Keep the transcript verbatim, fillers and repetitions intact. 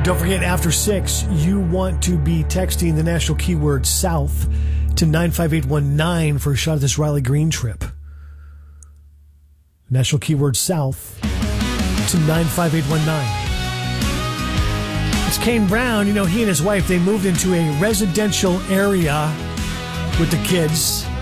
Don't forget, after six, you want to be texting the national keyword South to nine five eight one nine for a shot at this Riley Green trip. National keyword South to nine five eight one nine. It's Kane Brown. You know, he and his wife, they moved into a residential area with the kids.